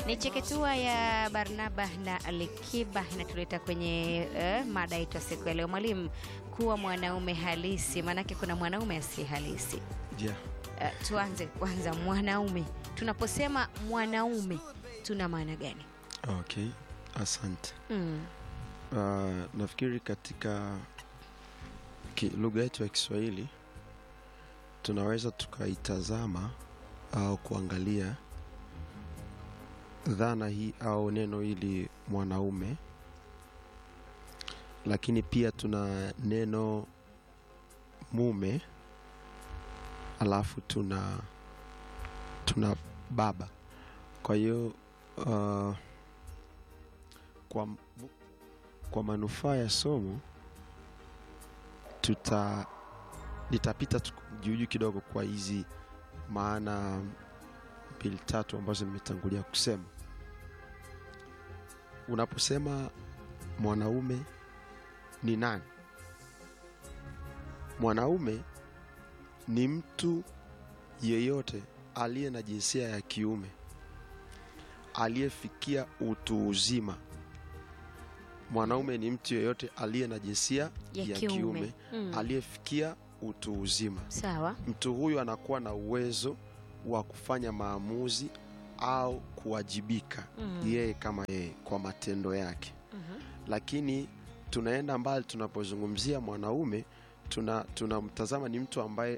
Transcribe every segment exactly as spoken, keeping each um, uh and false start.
Ni cheketua ya Barnaba na Alikiba inatuleta kwenye eh, mada yetu siku ya leo. Mwalimu, kuwa mwanaume halisi, maanake kuna mwanaume asiye halisi. Yeah. Uh, tuanze kwanza mwanaume. Tunaposema mwanaume tuna maana gani? Okay, asante. Mm. Uh, nafikiri katika lugha yetu ya Kiswahili tunaweza tukaitazama au kuangalia dhana hii au neno hili mwanaume, lakini pia tuna neno mume, alafu tuna tuna baba. Kwa hiyo uh, kwa kwa manufaa ya somo tuta nitapita juu kidogo kwa hizi maana mbili tatu ambazo nimetangulia kusema. Unaposema mwanaume ni nani? Mwanaume ni mtu yeyote aliye na jinsia ya kiume, aliyefikia utu uzima. Mwanaume ni mtu yeyote aliye na jinsia ya, ya kiume, kiume mm. aliyefikia utu uzima. Sawa. Mtu huyu anakuwa na uwezo wa kufanya maamuzi au kuwajibika mm. yeye kama yeye kwa matendo yake. Mm-hmm. Lakini tunaenda mbali, tunapozungumzia mwanaume tuna tunamtazama ni mtu ambaye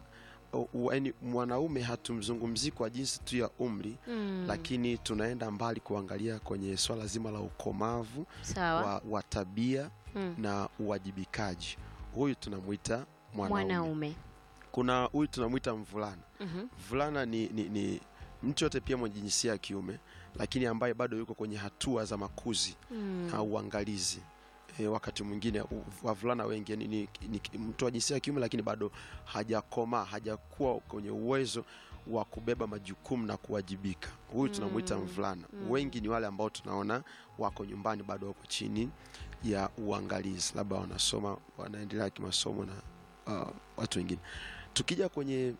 uh, yaani mwanaume hatumzungumzii kwa jinsi tu ya umri mm. lakini tunaenda mbali kuangalia kwenye swala zima la ukomavu wa, wa tabia mm. na uwajibikaji. Huyu tunamuita mwanaume. Mwanaume. Kuna huyu tunamuita mvulana. Mm-hmm. Mvulana ni, ni, ni mtu yote pia mwenye jinsia ya kiume, lakini ambaye bado yuko kwenye hatua za makuzi mm. au uangalizi. E, wakati mwingine wavulana wengi ni, ni, ni mtu wa jinsia ya kiume lakini bado hajakoma, hajakuwa kwenye uwezo wa kubeba majukumu na kuwajibika. Huyu tunamuita mvulana. Mm. Wengi ni wale ambao tunaona wako nyumbani bado wako chini ya uangalizi, labda wanasoma, wanaendelea kimasomo na uh, watu wengine. Tukija kwenye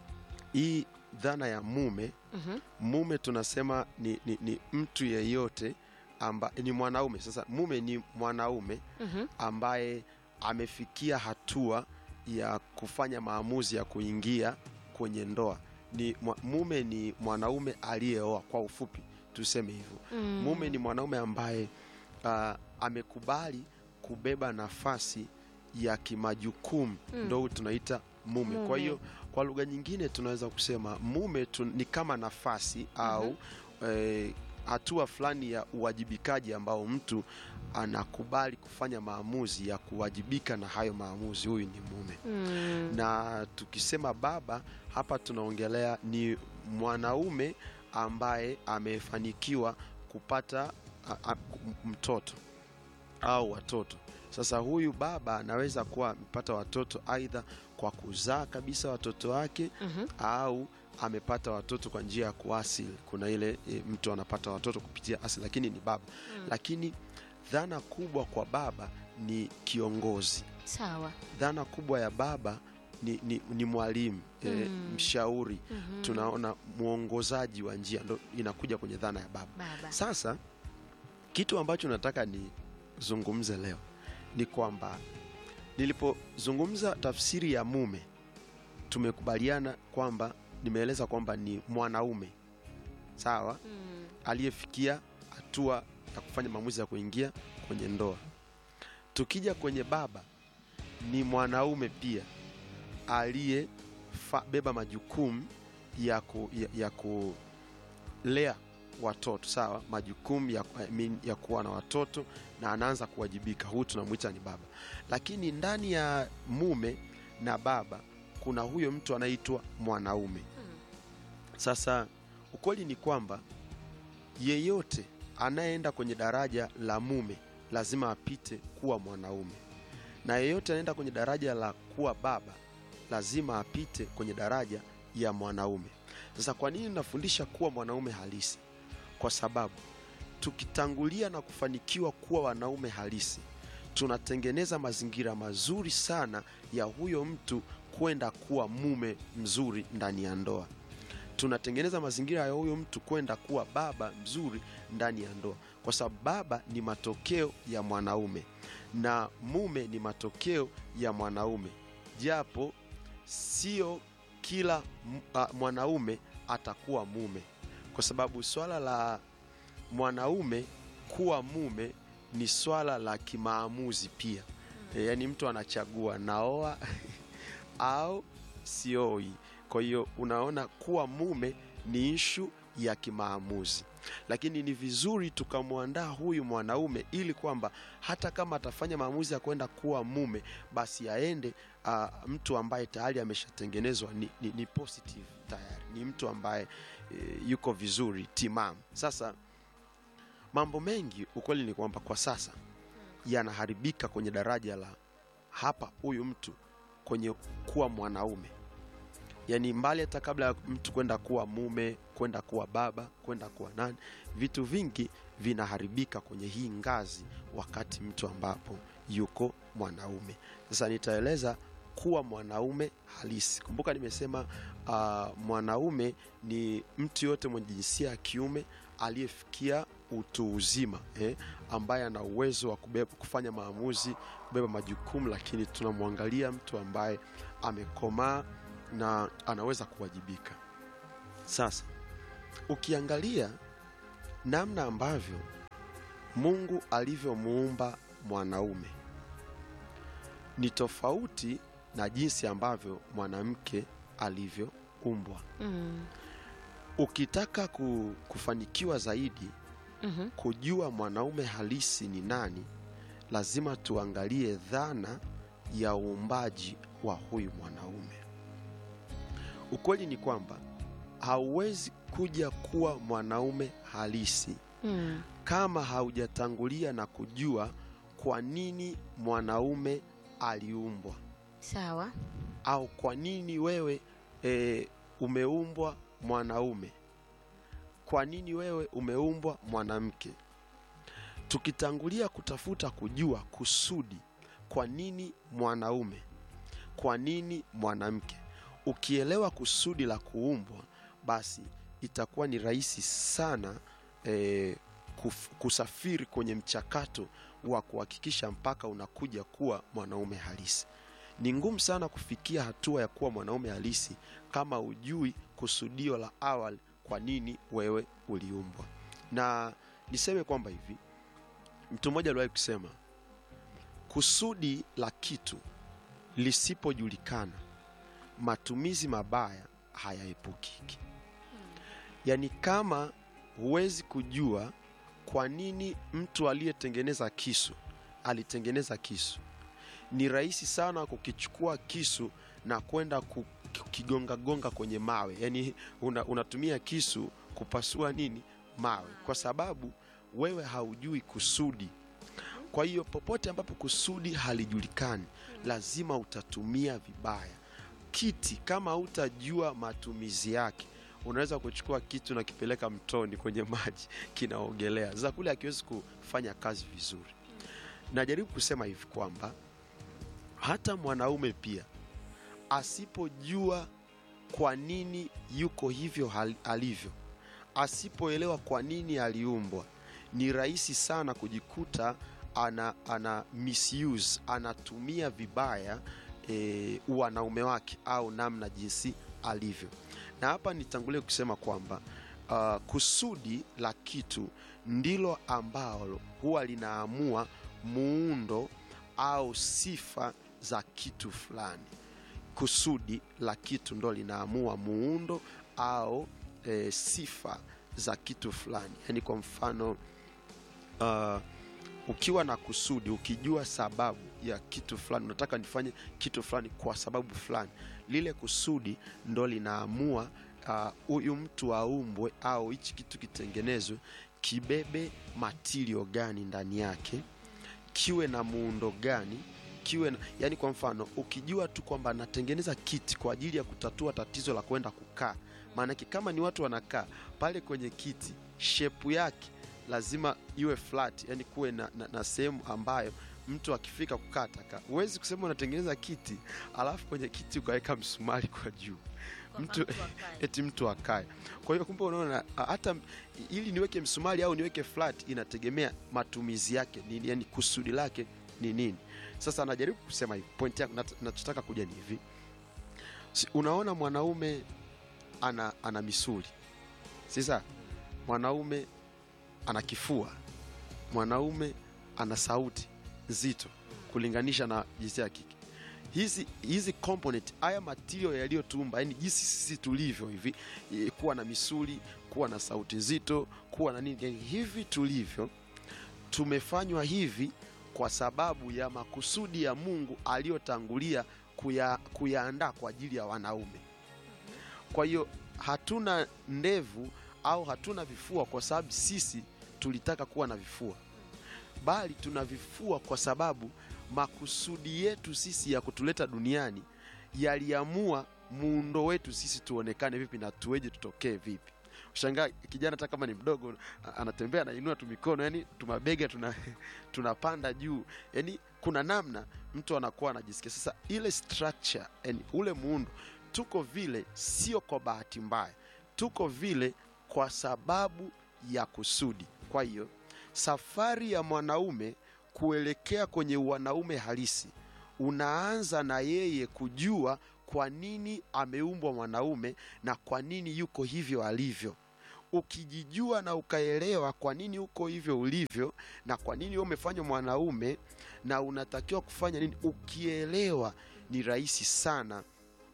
hii dhana ya mume, mm-hmm. mume tunasema ni, ni, ni mtu yeyote amba, ni mwanaume. Sasa mume ni mwanaume mm-hmm. ambaye amefikia hatua ya kufanya maamuzi ya kuingia kwenye ndoa. Ni mume ni mwanaume aliyeoa, kwa ufupi tuseme hivyo. Mm. Mume ni mwanaume ambaye uh, amekubali kubeba nafasi ya kimajukumu, mm. ndio tunaita mume. Mume. Kwa hiyo kwa lugha nyingine tunaweza kusema mume tu, ni kama nafasi mm-hmm. au eh, hatua fulani ya uwajibikaji ambao mtu anakubali kufanya maamuzi ya kuwajibika na hayo maamuzi. Huyu ni mume. Mm. Na tukisema baba hapa tunaongelea ni mwanaume ambaye amefanikiwa kupata a, a, mtoto au watoto. Sasa huyu baba anaweza kuwa amepata watoto aidha kwa kuzaa kabisa watoto wake mm-hmm. au amepata watoto kwa njia ya kuasili. Kuna ile e, mtu anapata watoto kupitia asili, lakini ni baba. Mm. Lakini dhana kubwa kwa baba ni kiongozi. Sawa. Dhana kubwa ya baba ni, ni, ni mwalimu, mm. e, mshauri. Mm-hmm. Tunaona muongozaji wa njia, ndo inakuja kwenye dhana ya baba. Baba. Sasa kitu ambacho nataka ni zungumze leo ni kwamba nilipozungumza tafsiri ya mume, tumekubaliana kwamba nimeeleza kwamba ni mwanaume. Sawa? Mm. aliyefikia hatua ya kufanya maamuzi ya kuingia kwenye ndoa. Tukija kwenye baba, ni mwanaume pia aliyebeba majukumu ya, ku, ya, ya kulea watoto. Sawa? Majukumu ya, ya kuwa na watoto na anaanza kuwajibika. Huyu tunamuita ni baba. Lakini ndani ya mume na baba kuna huyo mtu anaitwa mwanaume. Sasa ukweli ni kwamba yeyote anayeenda kwenye daraja la mume lazima apite kuwa mwanaume, na yeyote anaenda kwenye daraja la kuwa baba lazima apite kwenye daraja ya mwanaume. Sasa kwa nini nafundisha kuwa mwanaume halisi? Kwa sababu tukitangulia na kufanikiwa kuwa wanaume halisi, tunatengeneza mazingira mazuri sana ya huyo mtu kwenda kuwa mume mzuri ndani ya ndoa. tunatengeneza mazingira ya huyo mtu kwenda kuwa baba mzuri ndani ya ndoa, kwa sababu baba ni matokeo ya mwanaume na mume ni matokeo ya mwanaume, japo sio kila uh, mwanaume atakuwa mume, kwa sababu swala la mwanaume kuwa mume ni swala la kimaamuzi pia. E, yani mtu anachagua naoa au sioi. Kwa hiyo unaona kuwa mume ni ishu ya kimaamuzi, lakini ni vizuri tukamwandaa huyu mwanaume ili kwamba hata kama atafanya maamuzi ya kwenda kuwa mume, basi aende uh, mtu ambaye tayari ameshatengenezwa ni, ni, ni positive tayari, ni mtu ambaye e, yuko vizuri timamu. Sasa mambo mengi ukweli ni kwamba kwa sasa yanaharibika kwenye daraja la hapa huyu mtu kwenye kuwa mwanaume. Yani mbali hata kabla ya mtu kwenda kuwa mume, kwenda kuwa baba, kwenda kuwa nani, vitu vingi vinaharibika kwenye hii ngazi wakati mtu ambapo yuko mwanaume. Sasa nitaeleza kuwa mwanaume halisi. Kumbuka nimesema uh, mwanaume ni mtu yote mwenye jinsia ya kiume aliyefikia utu uzima, eh, ambaye ana uwezo wa kubeba, kufanya maamuzi, kubeba majukumu, lakini tunamwangalia mtu ambaye amekomaa na anaweza kuwajibika. Sasa ukiangalia namna ambavyo Mungu alivyomuumba mwanaume ni tofauti na jinsi ambavyo mwanamke alivyoumbwa. Mm. Ukitaka kufanikiwa zaidi, mm-hmm, kujua mwanaume halisi ni nani, lazima tuangalie dhana ya uumbaji wa huyu mwanaume. Ukweli ni kwamba hauwezi kuja kuwa mwanaume halisi mm. kama haujatangulia na kujua kwa nini mwanaume aliumbwa. Sawa. Au kwa nini wewe e, umeumbwa mwanaume, kwa nini wewe umeumbwa mwanamke. Tukitangulia kutafuta kujua kusudi, kwa nini mwanaume, kwa nini mwanamke, ukielewa kusudi la kuumbwa, basi itakuwa ni rahisi sana e, kuf, kusafiri kwenye mchakato wa kuhakikisha mpaka unakuja kuwa mwanaume halisi. Ni ngumu sana kufikia hatua ya kuwa mwanaume halisi kama ujui kusudio la awali, kwa nini wewe uliumbwa. Na niseme kwamba hivi, mtu mmoja aliwahi kusema, kusudi la kitu lisipojulikana, matumizi mabaya hayaepukiki. Yani kama huwezi kujua kwa nini mtu aliyetengeneza kisu alitengeneza kisu, ni rahisi sana kukichukua kisu na kwenda kukigonga gonga kwenye mawe. Yani una, unatumia kisu kupasua nini? Mawe, kwa sababu wewe haujui kusudi. Kwa hiyo popote ambapo kusudi halijulikani, lazima utatumia vibaya. Kiti kama utajua matumizi yake, unaweza kuchukua kitu na kipeleka mtoni kwenye maji, kinaogelea. Sasa kule hakiwezi kufanya kazi vizuri. Najaribu kusema hivi kwamba hata mwanaume pia asipojua kwa nini yuko hivyo alivyo, asipoelewa kwa nini aliumbwa, ni rahisi sana kujikuta ana, ana misuse, anatumia vibaya e, wanaume wake au namna jinsi alivyo. Na hapa nitangulie kusema kwamba uh, kusudi la kitu ndilo ambalo huwa linaamua muundo au sifa za kitu fulani. Kusudi la kitu ndo linaamua muundo au e, sifa za kitu fulani. Yani kwa mfano uh, ukiwa na kusudi, ukijua sababu ya kitu fulani, unataka nifanye kitu fulani kwa sababu fulani, lile kusudi ndo linaamua huyu uh, mtu aumbwe au hichi kitu kitengenezwe, kibebe material gani ndani yake, kiwe na muundo gani, kiwe na, yani kwa mfano ukijua tu kwamba natengeneza kiti kwa ajili ya kutatua tatizo la kwenda kukaa, maana kama ni watu wanakaa pale kwenye kiti, shape yake lazima iwe flat, yani kuwe na, na, na sehemu ambayo mtu akifika kukata ka. Huwezi kusema unatengeneza kiti alafu kwenye kiti ukaweka msumari kwa juu. mtu eti mtu akae. Kwa hiyo kumbe unaona hata ili niweke msumari au niweke flat inategemea matumizi yake nini, yani kusudi lake ni nini. Sasa najaribu kusema hivi, point yangu nachotaka kuja ni hivi. Si, unaona mwanaume ana ana misuli. Sasa mwanaume ana kifua. Mwanaume ana sauti nzito kulinganisha na jinsia ya kike. Hizi hizi component, haya material yaliyotumba, yani jinsi sisi tulivyo hivi, kuwa na misuli, kuwa na sauti nzito, kuwa na nini, yani hivi tulivyo tumefanywa hivi kwa sababu ya makusudi ya Mungu aliyotangulia kuya, kuyaandaa kwa ajili ya wanaume. Kwa hiyo hatuna ndevu au hatuna vifua kwa sababu sisi tulitaka kuwa na vifua, bali tuna vifua kwa sababu makusudi yetu sisi ya kutuleta duniani yaliamua muundo wetu sisi tuonekane vipi na tuweje, tutokee vipi. Ushangaa kijana hata kama ni mdogo anatembea anainua tu mikono, yani tumabega tuna tunapanda juu, yani kuna namna mtu anakuwa anajisikia. Sasa ile structure, yani ule muundo, tuko vile sio kwa bahati mbaya, tuko vile kwa sababu ya kusudi. Kwa hiyo safari ya mwanaume kuelekea kwenye wanaume halisi unaanza na yeye kujua kwa nini ameumbwa mwanaume na kwa nini yuko hivyo alivyo. Ukijijua na ukaelewa kwa nini uko hivyo ulivyo na kwa nini wewe umefanywa mwanaume na unatakiwa kufanya nini, ukielewa ni rahisi sana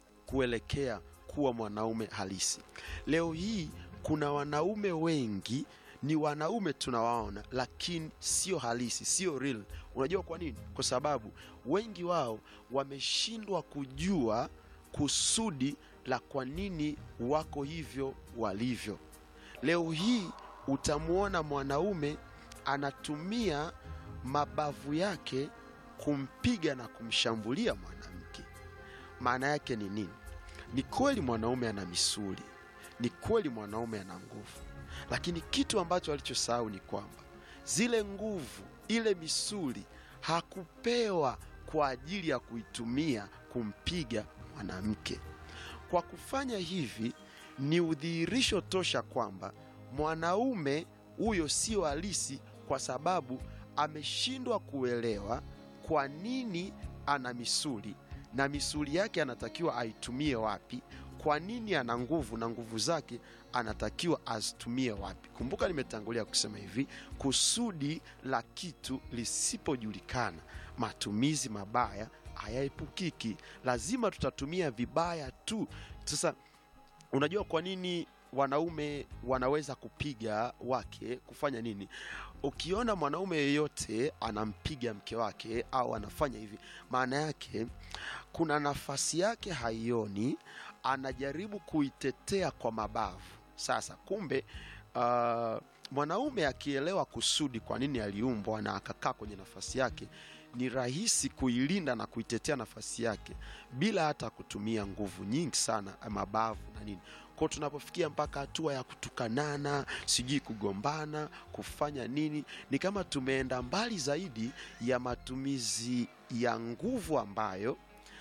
kuelekea kuwa mwanaume halisi. Leo hii kuna wanaume wengi ni wanaume tunawaona, lakini sio halisi, sio real. Unajua kwa nini? Kwa sababu wengi wao wameshindwa kujua kusudi la kwa nini wako hivyo walivyo. Leo hii utamuona mwanaume anatumia mabavu yake kumpiga na kumshambulia mwanamke. Maana yake ni nini? Ni kweli mwanaume ana misuli, ni kweli mwanaume ana nguvu, lakini kitu ambacho alichosahau ni kwamba zile nguvu, ile misuli hakupewa kwa ajili ya kuitumia kumpiga mwanamke. Kwa kufanya hivi ni udhihirisho tosha kwamba mwanaume huyo sio halisi, kwa sababu ameshindwa kuelewa kwa nini ana misuli na misuli yake anatakiwa aitumie wapi, kwa nini ana nguvu na nguvu zake anatakiwa azitumie wapi. Kumbuka nimetangulia kusema hivi, kusudi la kitu lisipojulikana, matumizi mabaya hayaepukiki. Lazima tutatumia vibaya tu. Sasa unajua kwa nini wanaume wanaweza kupiga wake, kufanya nini? Ukiona mwanaume yeyote anampiga mke wake au anafanya hivi, maana yake kuna nafasi yake haioni, anajaribu kuitetea kwa mabavu. Sasa kumbe uh, mwanaume akielewa kusudi kwa nini aliumbwa na akakaa kwenye nafasi yake, ni rahisi kuilinda na kuitetea nafasi yake bila hata kutumia nguvu nyingi sana, mabavu na nini. Kwa tunapofikia mpaka hatua ya kutukanana, sijui kugombana, kufanya nini, ni kama tumeenda mbali zaidi ya matumizi ya nguvu ambayo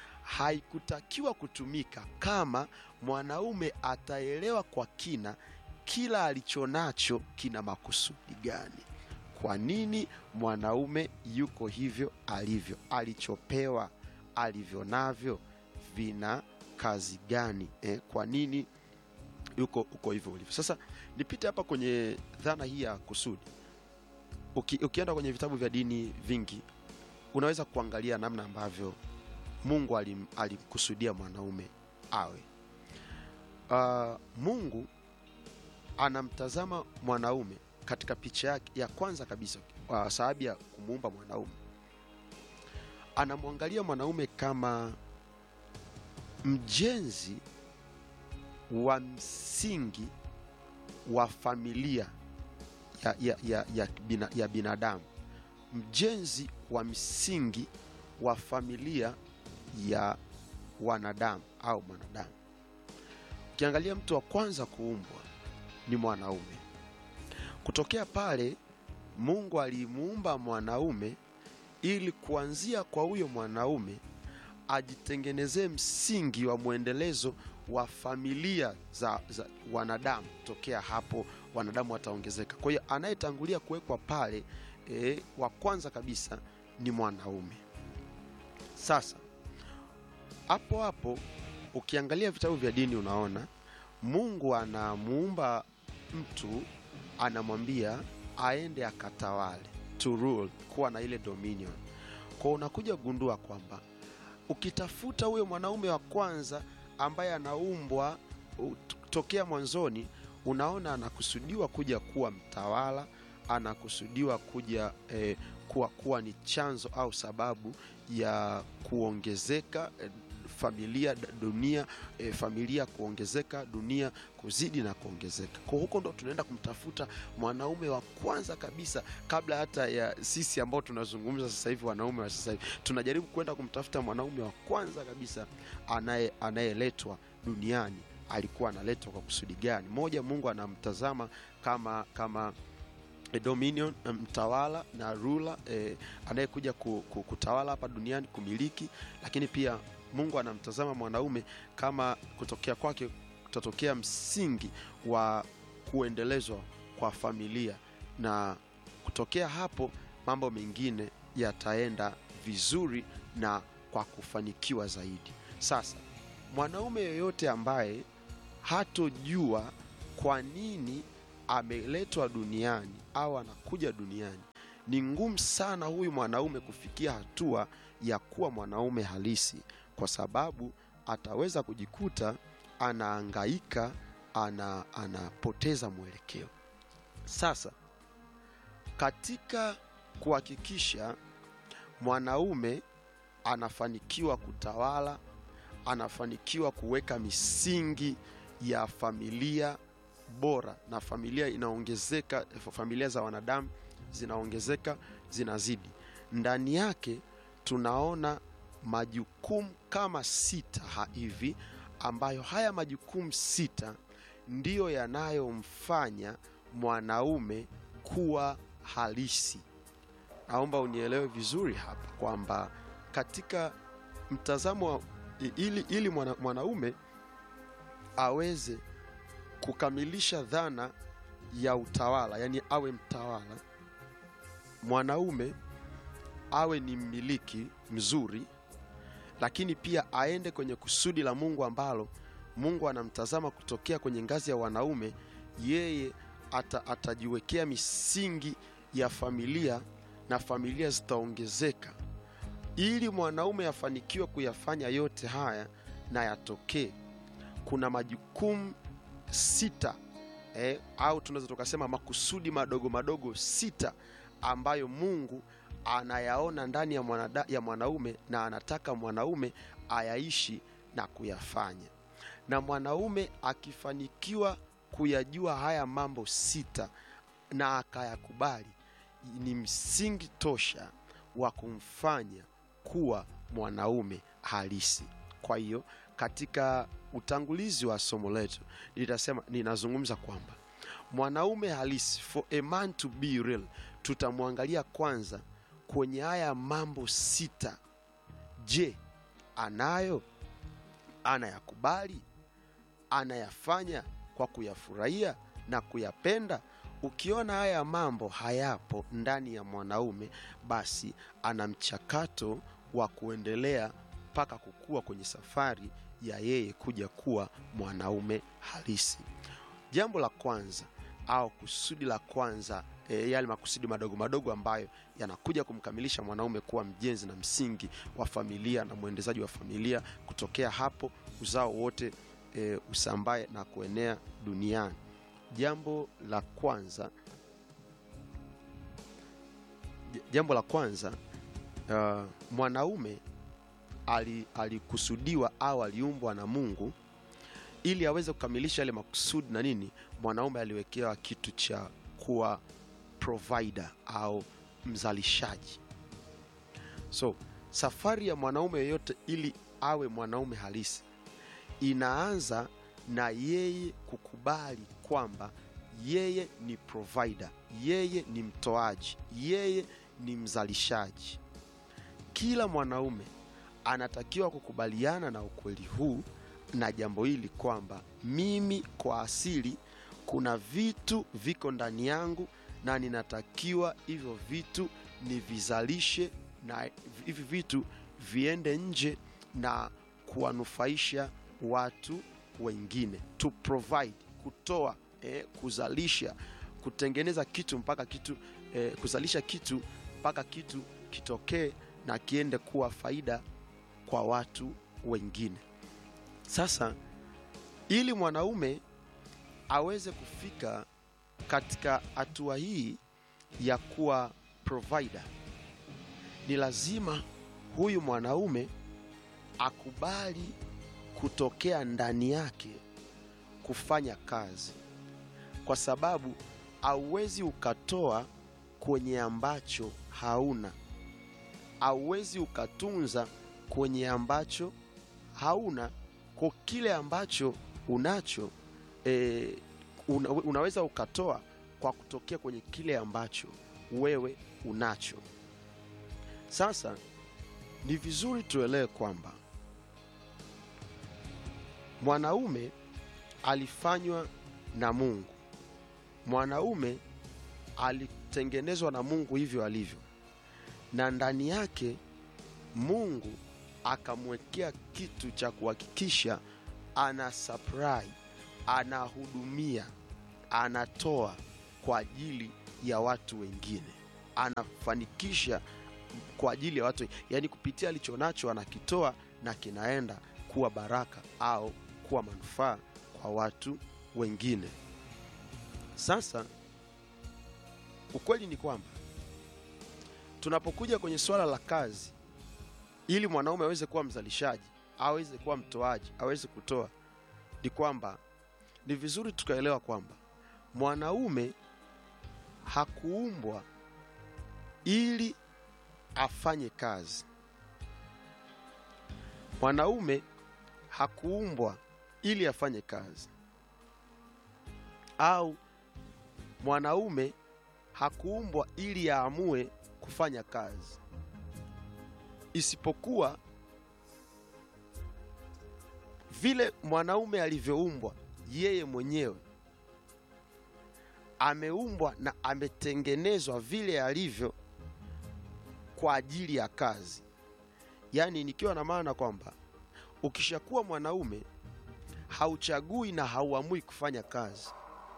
haikutakiwa kutumika kama mwanaume ataelewa kwa kina kila alichonacho kina makusudi gani. Kwa nini mwanaume yuko hivyo alivyo? Alichopewa, alivyo navyo vina kazi gani? Eh, kwa nini yuko uko hivyo ulivyo? Sasa nipite hapa kwenye dhana hii ya kusudi. Uki, ukienda kwenye vitabu vya dini vingi unaweza kuangalia namna ambavyo Mungu alim, alimkusudia mwanaume awe. Uh, Mungu anamtazama mwanaume katika picha yake ya kwanza kabisa, uh, sababu ya kumuumba mwanaume. Anamwangalia mwanaume kama mjenzi wa msingi wa familia ya, ya, ya, ya, bina, ya binadamu, mjenzi wa msingi wa familia ya wanadamu au mwanadamu. Ukiangalia mtu wa kwanza kuumbwa ni mwanaume. Kutokea pale Mungu alimuumba mwanaume ili kuanzia kwa huyo mwanaume ajitengenezee msingi wa muendelezo wa familia za, za wanadamu. Tokea hapo wanadamu wataongezeka. Kwa hiyo anayetangulia kuwekwa pale e, wa kwanza kabisa ni mwanaume. Sasa hapo hapo ukiangalia vitabu vya dini unaona Mungu anamuumba mtu, anamwambia aende akatawale, to rule, kuwa na ile dominion. Kwa unakuja gundua kwamba ukitafuta huyo mwanaume wa kwanza ambaye anaumbwa tokea mwanzoni, unaona anakusudiwa kuja kuwa mtawala, anakusudiwa kuja eh, kuwa, kuwa ni chanzo au sababu ya kuongezeka eh, familia dunia e, familia kuongezeka, dunia kuzidi na kuongezeka. Kwa huko ndo tunaenda kumtafuta mwanaume wa kwanza kabisa, kabla hata ya sisi ambao tunazungumza sasa hivi wanaume wa sasa hivi. Tunajaribu kwenda kumtafuta mwanaume wa kwanza kabisa anaye anayeletwa duniani. Alikuwa analetwa kwa kusudi gani? Moja, Mungu anamtazama kama kama A dominion, mtawala na ruler eh, anayekuja kutawala hapa duniani, kumiliki. Lakini pia Mungu anamtazama mwanaume kama kutokea kwake kutatokea msingi wa kuendelezwa kwa familia, na kutokea hapo mambo mengine yataenda vizuri na kwa kufanikiwa zaidi. Sasa mwanaume yoyote ambaye hatojua kwa nini ameletwa duniani au anakuja duniani, ni ngumu sana huyu mwanaume kufikia hatua ya kuwa mwanaume halisi, kwa sababu ataweza kujikuta anahangaika, ana anapoteza mwelekeo. Sasa katika kuhakikisha mwanaume anafanikiwa kutawala, anafanikiwa kuweka misingi ya familia bora, na familia inaongezeka, familia za wanadamu zinaongezeka, zinazidi, ndani yake tunaona majukumu kama sita hivi, ambayo haya majukumu sita ndiyo yanayomfanya mwanaume kuwa halisi. Naomba unielewe vizuri hapa kwamba katika mtazamo ili, ili mwana, mwanaume aweze kukamilisha dhana ya utawala, yani awe mtawala, mwanaume awe ni mmiliki mzuri, lakini pia aende kwenye kusudi la Mungu ambalo Mungu anamtazama kutokea kwenye ngazi ya wanaume. Yeye ata, atajiwekea misingi ya familia na familia zitaongezeka. Ili mwanaume afanikiwe kuyafanya yote haya na yatokee, kuna majukumu sita eh, au tunaweza tukasema makusudi madogo madogo sita ambayo Mungu anayaona ndani ya, mwanada, ya mwanaume, na anataka mwanaume ayaishi na kuyafanya. Na mwanaume akifanikiwa kuyajua haya mambo sita na akayakubali, ni msingi tosha wa kumfanya kuwa mwanaume halisi. Kwa hiyo katika utangulizi wa somo letu nitasema, ninazungumza kwamba mwanaume halisi, for a man to be real, tutamwangalia kwanza kwenye haya mambo sita. Je, anayo? Anayakubali? Anayafanya kwa kuyafurahia na kuyapenda? Ukiona haya mambo hayapo ndani ya mwanaume, basi ana mchakato wa kuendelea mpaka kukua kwenye safari ya yeye kuja kuwa mwanaume halisi. Jambo la kwanza au kusudi la kwanza, e, yale makusudi madogo madogo ambayo yanakuja kumkamilisha mwanaume kuwa mjenzi na msingi wa familia na mwendezaji wa familia. Kutokea hapo uzao wote e, usambae na kuenea duniani. Jambo la kwanza, jambo la kwanza uh, mwanaume alikusudiwa au aliumbwa na Mungu ili aweze kukamilisha yale makusudi. Na nini? Mwanaume aliwekewa kitu cha kuwa provider au mzalishaji. So safari ya mwanaume yote ili awe mwanaume halisi inaanza na yeye kukubali kwamba yeye ni provider, yeye ni mtoaji, yeye ni mzalishaji. Kila mwanaume anatakiwa kukubaliana na ukweli huu, na jambo hili kwamba mimi kwa asili kuna vitu viko ndani yangu na ninatakiwa hivyo vitu nivizalishe, na hivi vitu viende nje na kuwanufaisha watu wengine. To provide, kutoa, eh, kuzalisha, kutengeneza kitu mpaka kitu eh, kuzalisha kitu mpaka kitu kitokee na kiende kuwa faida kwa watu wengine. Sasa ili mwanaume aweze kufika katika hatua hii ya kuwa provider, ni lazima huyu mwanaume akubali kutokea ndani yake kufanya kazi, kwa sababu hauwezi ukatoa kwenye ambacho hauna, hauwezi ukatunza kwenye ambacho hauna. Kwa kile ambacho unacho e, una, unaweza ukatoa kwa kutokea kwenye kile ambacho wewe unacho. Sasa ni vizuri tuelewe kwamba mwanaume alifanywa na Mungu. Mwanaume alitengenezwa na Mungu hivyo alivyo, na ndani yake Mungu akamwekea kitu cha kuhakikisha ana supply, anahudumia, anatoa kwa ajili ya watu wengine, anafanikisha kwa ajili ya watu, yani kupitia alichonacho anakitoa na kinaenda kuwa baraka au kuwa manufaa kwa watu wengine. Sasa ukweli ni kwamba tunapokuja kwenye swala la kazi, ili mwanaume aweze kuwa mzalishaji, aweze kuwa mtoaji, aweze kutoa, ni kwamba ni vizuri tukaelewa kwamba mwanaume hakuumbwa ili afanye kazi. Mwanaume hakuumbwa ili afanye kazi, au mwanaume hakuumbwa ili aamue kufanya kazi, isipokuwa vile mwanaume alivyoumbwa yeye mwenyewe, ameumbwa na ametengenezwa vile alivyo kwa ajili ya kazi. Yani nikiwa na maana kwamba ukishakuwa mwanaume hauchagui na hauamui kufanya kazi,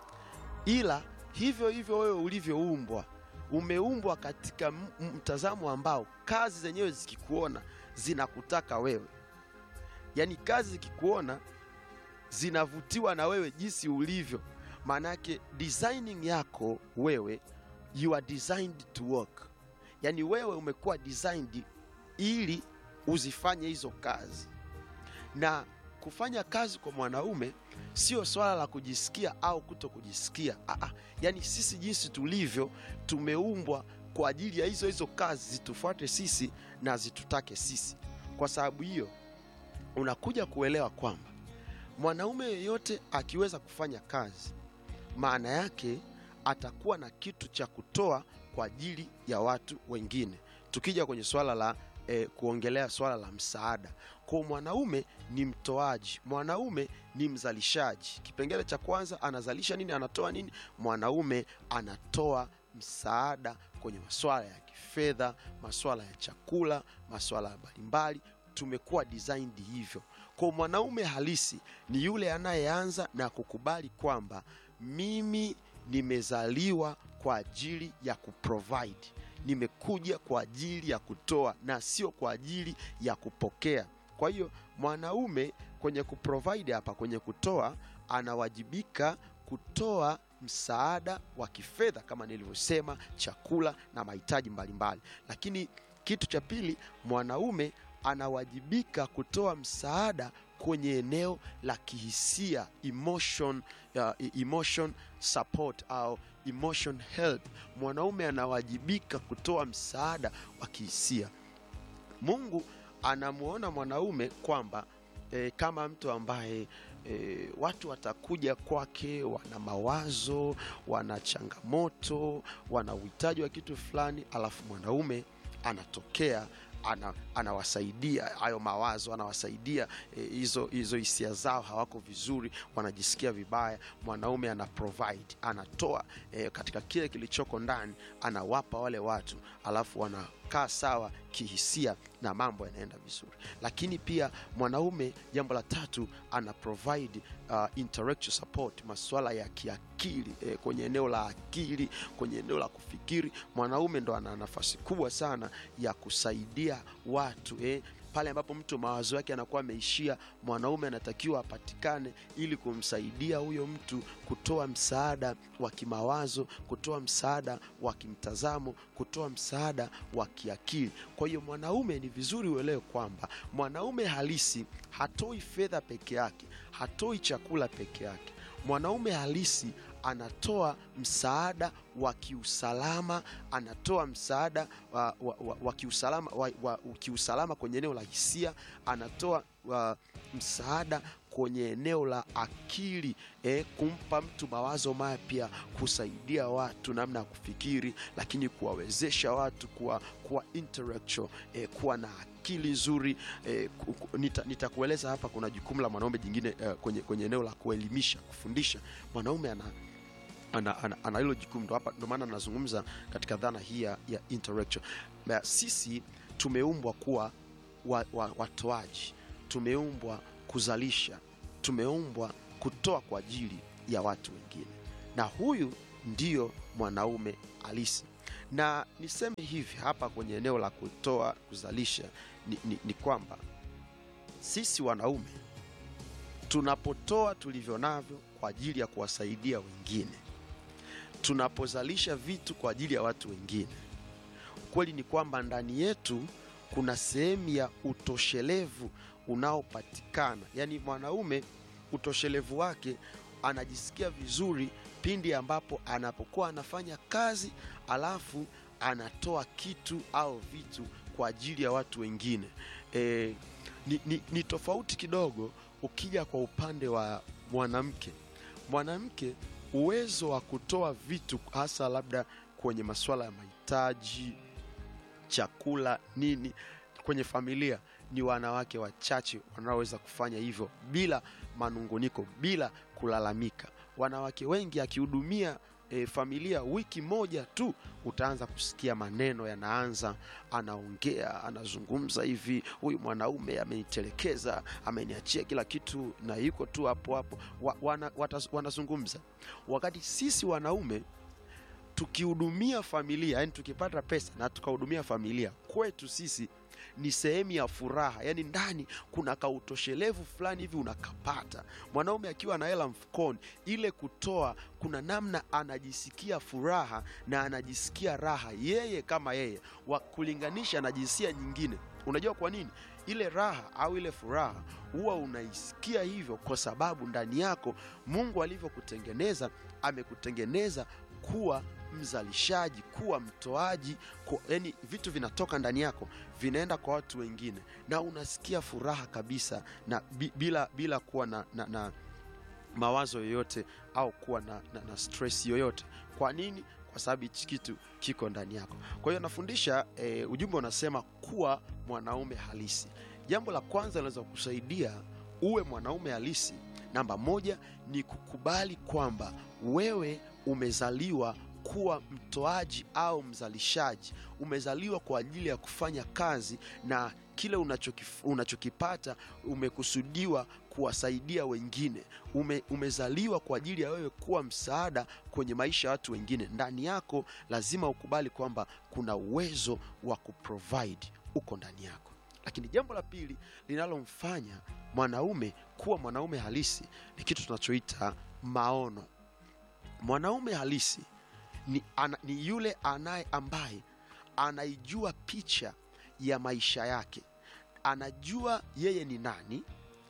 ila hivyo hivyo wewe ulivyoumbwa, umeumbwa katika mtazamo ambao kazi zenyewe zikikuona zinakutaka wewe. Yani kazi zikikuona zinavutiwa na wewe jinsi ulivyo. Manake designing yako wewe, you are designed to work. Yani wewe umekuwa designed ili uzifanye hizo kazi. Na kufanya kazi kwa mwanaume sio swala la kujisikia au kuto kujisikia. Aa, yani sisi jinsi tulivyo tumeumbwa kwa ajili ya hizo hizo kazi zitufuate sisi na zitutake sisi. Kwa sababu hiyo unakuja kuelewa kwamba mwanaume yeyote akiweza kufanya kazi, maana yake atakuwa na kitu cha kutoa kwa ajili ya watu wengine. Tukija kwenye swala la eh, kuongelea swala la msaada, kwa mwanaume ni mtoaji, mwanaume ni mzalishaji. Kipengele cha kwanza, anazalisha nini, anatoa nini? Mwanaume anatoa msaada kwenye masuala ya kifedha, masuala ya chakula, masuala mbalimbali. Tumekuwa designed hivyo. Kwa mwanaume halisi ni yule anayeanza na kukubali kwamba mimi nimezaliwa kwa ajili ya kuprovide, nimekuja kwa ajili ya kutoa na sio kwa ajili ya kupokea. Kwa hiyo mwanaume kwenye kuprovide hapa, kwenye kutoa, anawajibika kutoa msaada wa kifedha kama nilivyosema, chakula na mahitaji mbalimbali. Lakini kitu cha pili, mwanaume anawajibika kutoa msaada kwenye eneo la kihisia, emotion, uh, emotion support au emotion help. Mwanaume anawajibika kutoa msaada wa kihisia. Mungu anamuona mwanaume kwamba e, kama mtu ambaye e, watu watakuja kwake, wana mawazo, wana changamoto, wana uhitaji wa kitu fulani, alafu mwanaume anatokea ana, anawasaidia hayo mawazo, anawasaidia hizo e, hizo hisia zao hawako vizuri, wanajisikia vibaya. Mwanaume ana provide, anatoa e, katika kile kilichoko ndani, anawapa wale watu, alafu wanakaa sawa kihisia na mambo yanaenda vizuri. Lakini pia mwanaume, jambo la tatu, ana provide uh, intellectual support, masuala ya kiakili eh, kwenye eneo la akili, kwenye eneo la kufikiri. Mwanaume ndo ana nafasi kubwa sana ya kusaidia watu eh, pale ambapo mtu mawazo yake anakuwa ameishia, mwanaume anatakiwa apatikane ili kumsaidia huyo mtu, kutoa msaada wa kimawazo, kutoa msaada wa kimtazamo, kutoa msaada wa kiakili. Kwa hiyo mwanaume, ni vizuri uelewe kwamba mwanaume halisi hatoi fedha peke yake, hatoi chakula peke yake. Mwanaume halisi anatoa msaada wa kiusalama, anatoa msaada wa, wa, wa, wa kiusalama wa, wa kiusalama kwenye eneo la hisia, anatoa wa, msaada kwenye eneo la akili eh, kumpa mtu mawazo mapya, kusaidia watu namna ya kufikiri, lakini kuwawezesha watu kuwa, kuwa intellectual eh, kuwa na akili nzuri eh, nitakueleza nita hapa kuna jukumu la mwanaume jingine eh, kwenye, kwenye eneo la kuelimisha, kufundisha. Mwanaume ana ana ana, ana hilo jukumu, ndo hapa ndo maana nazungumza katika dhana hii ya intellectual. Sisi tumeumbwa kuwa wa, wa, watoaji, tumeumbwa kuzalisha, tumeumbwa kutoa kwa ajili ya watu wengine, na huyu ndiyo mwanaume halisi. Na niseme hivi hapa kwenye eneo la kutoa, kuzalisha, ni, ni, ni kwamba sisi wanaume tunapotoa tulivyo navyo kwa ajili ya kuwasaidia wengine, tunapozalisha vitu kwa ajili ya watu wengine, kweli ni kwamba ndani yetu kuna sehemu ya utoshelevu unaopatikana. Yani mwanaume, utoshelevu wake, anajisikia vizuri pindi ambapo anapokuwa anafanya kazi alafu anatoa kitu au vitu kwa ajili ya watu wengine. E, ni, ni, ni tofauti kidogo ukija kwa upande wa mwanamke. Mwanamke, uwezo wa kutoa vitu, hasa labda kwenye masuala ya mahitaji, chakula, nini, kwenye familia, ni wanawake wachache wanaoweza kufanya hivyo bila manunguniko, bila kulalamika. Wanawake wengi akihudumia e, familia wiki moja tu, utaanza kusikia maneno yanaanza, anaongea, anazungumza hivi, huyu mwanaume amenitelekeza, ameniachia kila kitu na yuko tu hapo hapo. Wa, wana, wataz, wanazungumza. Wakati sisi wanaume tukihudumia familia, yani tukipata pesa na tukahudumia familia, kwetu sisi ni sehemu ya furaha. Yani ndani kuna kautoshelevu fulani hivi unakapata. Mwanaume akiwa na hela mfukoni, ile kutoa, kuna namna anajisikia furaha na anajisikia raha yeye kama yeye, wa kulinganisha na jinsia nyingine. Unajua kwa nini? Ile raha au ile furaha huwa unaisikia hivyo kwa sababu ndani yako Mungu alivyokutengeneza, amekutengeneza kuwa mzalishaji, kuwa mtoaji, yani vitu vinatoka ndani yako vinaenda kwa watu wengine, na unasikia furaha kabisa, na bila bila kuwa na, na, na mawazo yoyote au kuwa na, na, na stress yoyote. Kwa nini? Kwa sababu hichi kitu kiko ndani yako. Kwa hiyo nafundisha e, ujumbe unasema kuwa mwanaume halisi. Jambo la kwanza linaweza kusaidia uwe mwanaume halisi, namba moja, ni kukubali kwamba wewe umezaliwa kuwa mtoaji au mzalishaji. Umezaliwa kwa ajili ya kufanya kazi, na kile unachokif, unachokipata umekusudiwa kuwasaidia wengine. Ume, umezaliwa kwa ajili ya wewe kuwa msaada kwenye maisha ya watu wengine. Ndani yako lazima ukubali kwamba kuna uwezo wa kuprovide uko ndani yako. Lakini jambo la pili linalomfanya mwanaume kuwa mwanaume halisi ni kitu tunachoita maono. Mwanaume halisi ni, ana, ni yule anaye ambaye anaijua picha ya maisha yake. Anajua yeye ni nani,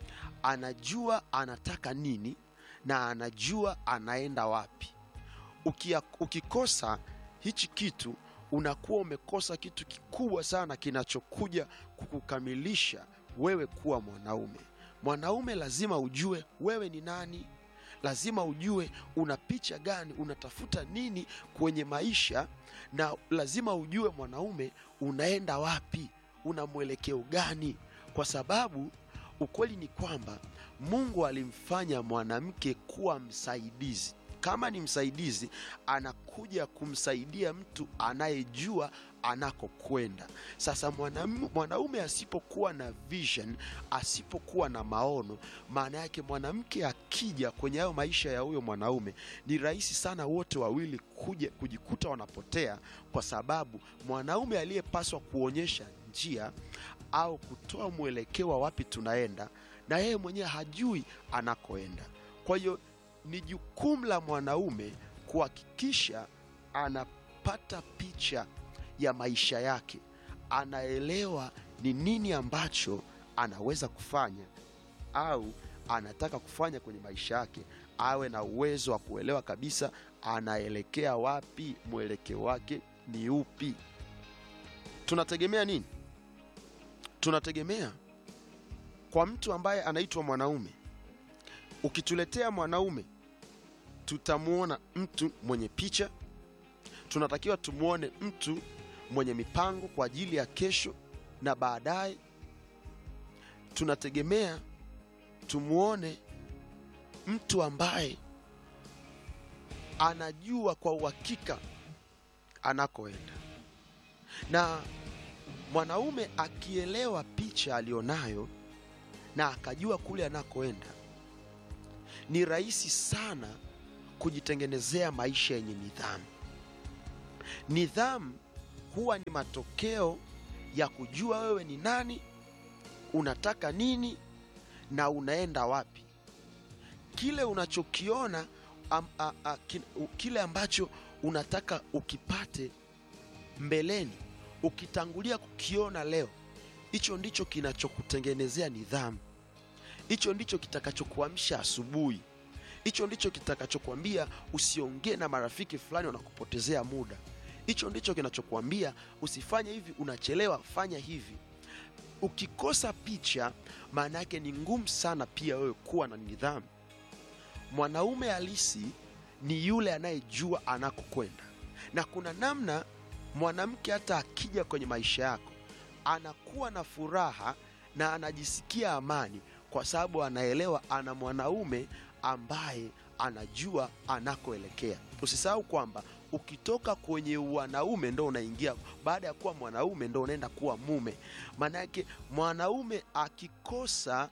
anajua anataka nini, na anajua anaenda wapi. Ukia, ukikosa hichi kitu, unakuwa umekosa kitu kikubwa sana kinachokuja kukukamilisha wewe kuwa mwanaume. Mwanaume lazima ujue wewe ni nani, lazima ujue una picha gani, unatafuta nini kwenye maisha, na lazima ujue mwanaume unaenda wapi. una mwelekeo gani? Kwa sababu ukweli ni kwamba Mungu alimfanya mwanamke kuwa msaidizi. Kama ni msaidizi, anakuja kumsaidia mtu anayejua anakokwenda. Sasa mwanaume asipokuwa na vision, asipokuwa na maono, maana yake mwanamke akija kwenye hayo maisha ya huyo mwanaume, ni rahisi sana wote wawili kuja kujikuta wanapotea, kwa sababu mwanaume aliyepaswa kuonyesha njia au kutoa mwelekeo wa wapi tunaenda, na yeye mwenyewe hajui anakoenda. Kwa hiyo ni jukumu la mwanaume kuhakikisha anapata picha ya maisha yake, anaelewa ni nini ambacho anaweza kufanya au anataka kufanya kwenye maisha yake, awe na uwezo wa kuelewa kabisa anaelekea wapi, mwelekeo wake ni upi. Tunategemea nini? Tunategemea kwa mtu ambaye anaitwa mwanaume. Ukituletea mwanaume, tutamuona mtu mwenye picha. Tunatakiwa tumuone mtu mwenye mipango kwa ajili ya kesho na baadaye. Tunategemea tumuone mtu ambaye anajua kwa uhakika anakoenda. Na mwanaume akielewa picha alionayo na akajua kule anakoenda, ni rahisi sana kujitengenezea maisha yenye nidhamu. Nidhamu huwa ni matokeo ya kujua wewe ni nani, unataka nini na unaenda wapi. Kile unachokiona am, a, a, kile ambacho unataka ukipate mbeleni, ukitangulia kukiona leo, hicho ndicho kinachokutengenezea nidhamu. Hicho ndicho kitakachokuamsha asubuhi. Hicho ndicho kitakachokuambia usiongee na marafiki fulani wanakupotezea muda. Hicho ndicho kinachokuambia usifanye hivi, unachelewa, fanya hivi. Ukikosa picha, maana yake ni ngumu sana pia wewe kuwa na nidhamu. Mwanaume halisi ni yule anayejua anakokwenda. Na kuna namna mwanamke hata akija kwenye maisha yako anakuwa na furaha na anajisikia amani, kwa sababu anaelewa ana mwanaume ambaye anajua anakoelekea. Usisahau kwamba ukitoka kwenye wanaume ndo unaingia, baada ya kuwa mwanaume ndo unaenda kuwa mume. Maana yake mwanaume akikosa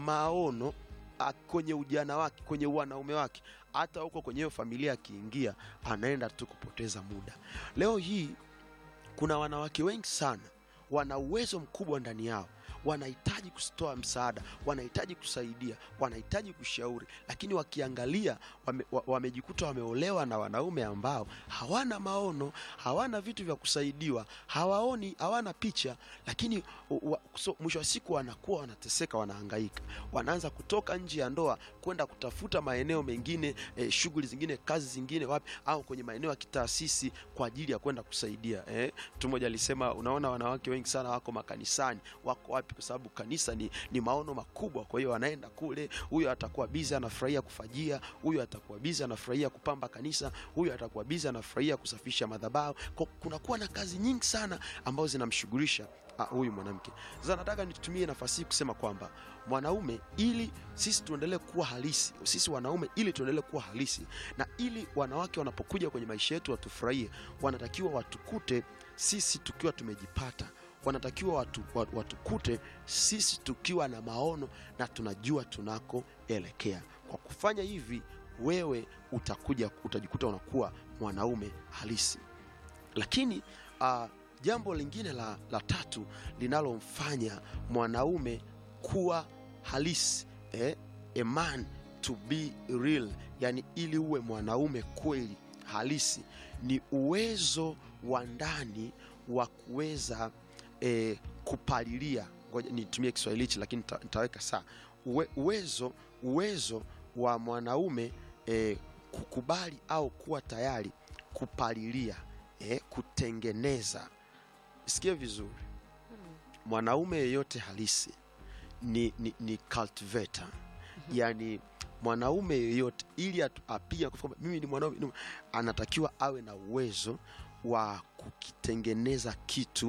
maono kwenye ujana wake, kwenye wanaume wake, hata huko kwenye hiyo familia akiingia, anaenda tu kupoteza muda. Leo hii kuna wanawake wengi sana wana uwezo mkubwa ndani yao, wanahitaji kutoa msaada, wanahitaji kusaidia, wanahitaji kushauri, lakini wakiangalia wame, wamejikuta wameolewa na wanaume ambao hawana maono, hawana vitu vya kusaidiwa, hawaoni, hawana picha. Lakini wa, so, mwisho wa siku wanakuwa wanateseka, wanahangaika, wanaanza kutoka nje ya ndoa kwenda kutafuta maeneo mengine, eh, shughuli zingine, kazi zingine wapi, au kwenye maeneo ya kitaasisi kwa ajili ya kwenda kusaidia. Eh, mtu mmoja alisema, unaona wanawake wengi sana wako makanisani, wako wapi? Kwa sababu kanisa ni, ni maono makubwa. Kwa hiyo wanaenda kule, huyo atakuwa busy anafurahia kufajia, huyo atakuwa busy anafurahia kupamba kanisa, huyo atakuwa busy anafurahia kusafisha madhabahu. Kuna kuwa na kazi nyingi sana ambazo zinamshughulisha huyu mwanamke. Sasa nataka nitumie nafasi hii kusema kwamba mwanaume, ili sisi tuendelee kuwa halisi, sisi wanaume ili tuendelee kuwa halisi, na ili wanawake wanapokuja kwenye maisha yetu watufurahie, wanatakiwa watukute sisi tukiwa tumejipata. Wanatakiwa watu, watukute sisi tukiwa na maono na tunajua tunakoelekea. Kwa kufanya hivi, wewe utakuja utajikuta unakuwa mwanaume halisi. Lakini uh, jambo lingine la, la tatu linalomfanya mwanaume kuwa halisi, eh, a man to be real, yani ili uwe mwanaume kweli halisi, ni uwezo wa ndani wa kuweza E, kupalilia. Ngoja nitumie Kiswahili hichi lakini nitaweka saa. Uwe, uwezo uwezo wa mwanaume e, kukubali au kuwa tayari kupalilia, e, kutengeneza. Sikia vizuri. Mwanaume yeyote halisi ni ni, ni cultivator. Yani mwanaume yeyote ili apige kwamba mimi ni mwanaume, anatakiwa awe na uwezo wa kukitengeneza kitu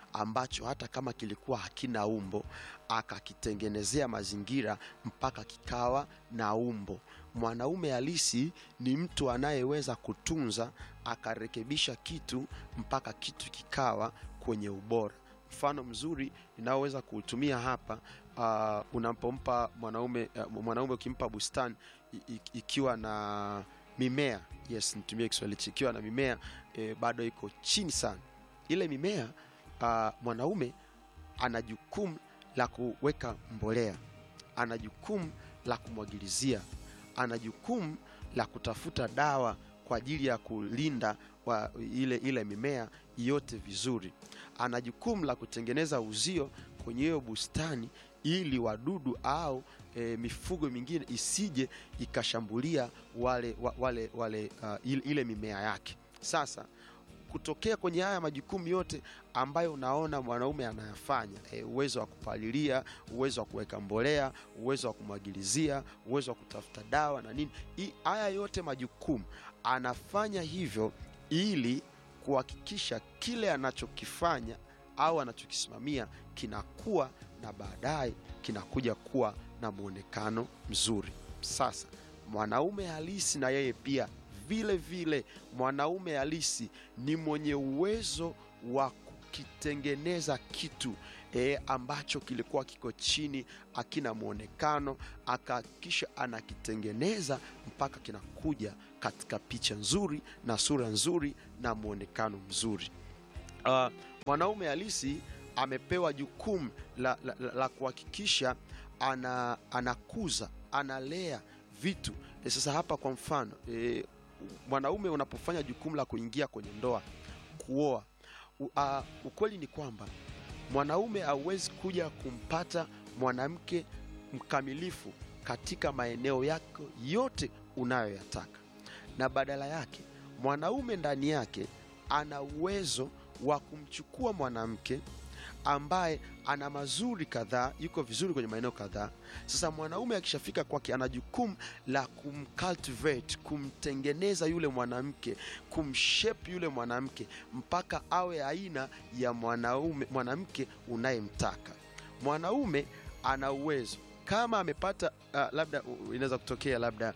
ambacho hata kama kilikuwa hakina umbo akakitengenezea mazingira mpaka kikawa na umbo. Mwanaume halisi ni mtu anayeweza kutunza akarekebisha kitu mpaka kitu kikawa kwenye ubora. Mfano mzuri ninaoweza kuutumia hapa, uh, unapompa mwanaume uh, mwanaume ukimpa bustani ikiwa na mimea, yes nitumie Kiswahili, ikiwa na mimea e, bado iko chini sana ile mimea, uh, mwanaume ana jukumu la kuweka mbolea, ana jukumu la kumwagilizia, ana jukumu la kutafuta dawa kwa ajili ya kulinda wa ile ile mimea yote vizuri, ana jukumu la kutengeneza uzio kwenye hiyo bustani ili wadudu au e, mifugo mingine isije ikashambulia wale wale wale uh, ile, ile mimea yake. Sasa kutokea kwenye haya majukumu yote ambayo unaona mwanaume anayafanya, e, uwezo wa kupalilia, uwezo wa kuweka mbolea, uwezo wa kumwagilizia, uwezo wa kutafuta dawa na nini, I, haya yote majukumu anafanya hivyo ili kuhakikisha kile anachokifanya au anachokisimamia kinakuwa na baadaye kinakuja kuwa na muonekano mzuri. Sasa mwanaume halisi na yeye pia vile vile, mwanaume halisi ni mwenye uwezo wa kukitengeneza kitu e, ambacho kilikuwa kiko chini akina muonekano, akahakikisha anakitengeneza mpaka kinakuja katika picha nzuri na sura nzuri na muonekano mzuri. Uh, mwanaume halisi amepewa jukumu la, la, la, la kuhakikisha ana, anakuza, analea vitu. E, sasa hapa kwa mfano e, mwanaume unapofanya jukumu la kuingia kwenye ndoa, kuoa, uh, ukweli ni kwamba mwanaume hauwezi kuja kumpata mwanamke mkamilifu katika maeneo yako yote unayoyataka, na badala yake mwanaume ndani yake ana uwezo wa kumchukua mwanamke ambaye ana mazuri kadhaa, yuko vizuri kwenye maeneo kadhaa. Sasa mwanaume akishafika kwake ana jukumu la kumcultivate, kumtengeneza yule mwanamke, kumshape yule mwanamke mpaka awe aina ya mwanaume mwanamke unayemtaka. Mwanaume ana uwezo kama amepata uh, labda uh, inaweza kutokea labda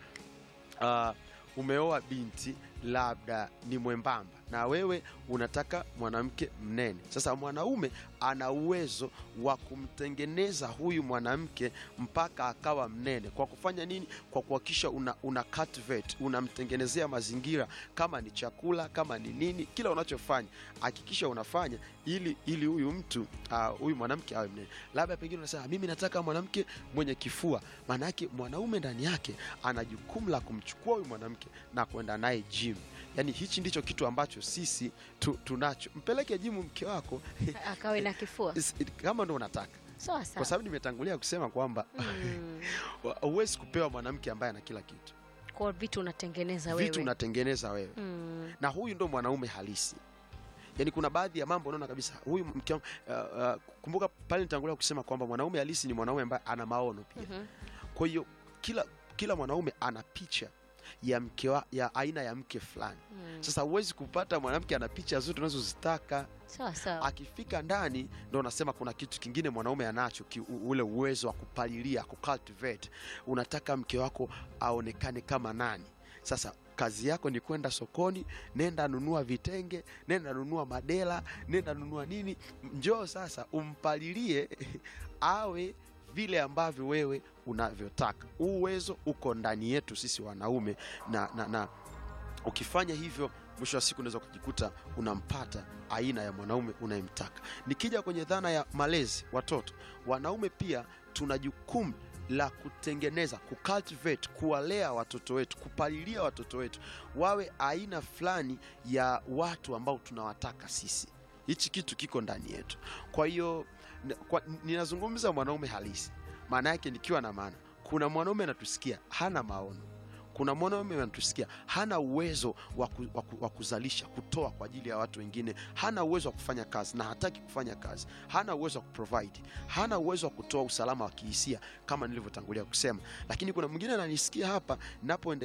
uh, umeoa binti labda ni mwembamba na wewe unataka mwanamke mnene. Sasa mwanaume ana uwezo wa kumtengeneza huyu mwanamke mpaka akawa mnene. Kwa kufanya nini? Kwa kuhakikisha una, una cultivate, unamtengenezea mazingira, kama ni chakula, kama ni nini, kila unachofanya hakikisha unafanya ili ili huyu mtu uh, huyu mwanamke awe mnene. Labda pengine unasema mimi nataka mwanamke mwenye kifua. Maana yake mwanaume ndani yake ana jukumu la kumchukua huyu mwanamke na kwenda naye gym. Yaani hichi ndicho kitu ambacho sisi tu, tunacho. Mpeleke jimu mke wako akawe na kifua kama ndo unataka. Sawa sawa. Kwa sababu nimetangulia kusema kwamba huwezi mm. kupewa mwanamke ambaye ana kila kitu. Kwa vitu unatengeneza wewe. Vitu unatengeneza wewe. Mm. Na huyu ndo mwanaume halisi. Yaani kuna baadhi ya mambo unaona kabisa huyu mke uh, uh, kumbuka pale nitangulia kusema kwamba mwanaume halisi ni mwanaume ambaye ana maono pia. Mm-hmm. Kwa hiyo kila kila mwanaume ana picha ya mke wa, ya aina ya mke fulani. Hmm. Sasa huwezi kupata mwanamke ana picha zote unazozitaka. Sawa sawa. Akifika ndani ndio unasema kuna kitu kingine mwanaume anacho, ki, ule uwezo wa kupalilia, kucultivate. Unataka mke wako aonekane kama nani? Sasa kazi yako ni kwenda sokoni, nenda nunua vitenge, nenda nunua madela, nenda nunua nini, njoo sasa umpalilie awe vile ambavyo wewe unavyotaka. Uwezo uko ndani yetu sisi wanaume, na, na, na ukifanya hivyo mwisho wa siku unaweza kujikuta unampata aina ya mwanaume unayemtaka. Nikija kwenye dhana ya malezi watoto, wanaume pia tuna jukumu la kutengeneza, kucultivate, kuwalea watoto wetu, kupalilia watoto wetu wawe aina fulani ya watu ambao tunawataka sisi. Hichi kitu kiko ndani yetu. Kwa hiyo ninazungumza mwanaume halisi. Maana yake nikiwa na maana, kuna mwanaume anatusikia hana maono. Kuna mwanaume anatusikia hana uwezo wa kuzalisha, kutoa kwa ajili ya watu wengine, hana uwezo wa kufanya kazi na hataki kufanya kazi, hana uwezo wa kuprovide, hana uwezo wa kutoa usalama wa kihisia kama nilivyotangulia kusema. Lakini kuna mwingine ananisikia hapa ninapoendelea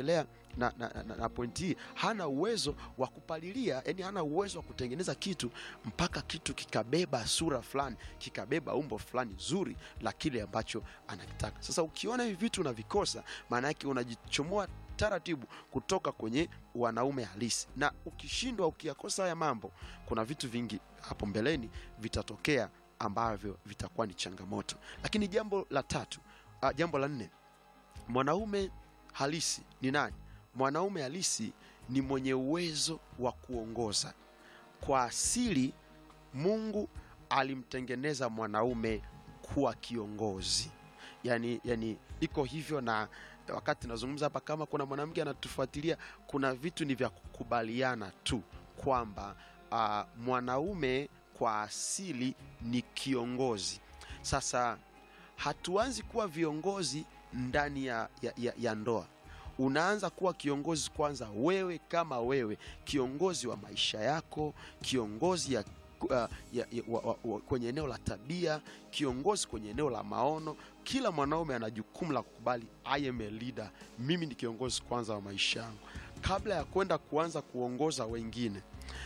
na, na, na, na pointi hii, hana uwezo wa kupalilia, yani hana uwezo wa kutengeneza kitu mpaka kitu kikabeba sura fulani, kikabeba umbo fulani zuri la kile ambacho anakitaka. Sasa ukiona hivi vitu unavikosa, maana yake unajichomoa taratibu kutoka kwenye wanaume halisi. Na ukishindwa, ukiyakosa haya mambo, kuna vitu vingi hapo mbeleni vitatokea ambavyo vitakuwa ni changamoto. Lakini jambo la tatu, uh, jambo la nne, mwanaume halisi ni nani? Mwanaume halisi ni mwenye uwezo wa kuongoza. Kwa asili Mungu alimtengeneza mwanaume kuwa kiongozi. Yani, yani iko hivyo, na wakati nazungumza hapa, kama kuna mwanamke anatufuatilia, kuna vitu ni vya kukubaliana tu kwamba uh, mwanaume kwa asili ni kiongozi. Sasa hatuanzi kuwa viongozi ndani ya, ya, ya, ya ndoa. Unaanza kuwa kiongozi kwanza wewe kama wewe, kiongozi wa maisha yako, kiongozi ya, uh, ya, ya, wa, wa, wa, kwenye eneo la tabia, kiongozi kwenye eneo la maono. Kila mwanaume ana jukumu la kukubali, I am a leader, mimi ni kiongozi kwanza wa maisha yangu, kabla ya kwenda kuanza kuongoza wengine.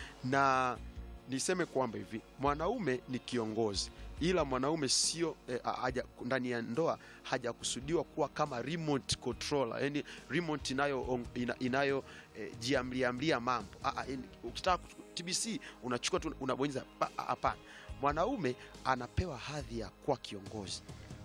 Na niseme kwamba hivi, mwanaume ni kiongozi, ila mwanaume sio eh, haja ndani ya ndoa hajakusudiwa kuwa kama remote controller, yani remote inayo ina, inayo eh, jiamliamlia mambo. Ah, ukitaka T B C unachukua tu unabonyeza, hapana. Mwanaume anapewa hadhi ya kuwa kiongozi.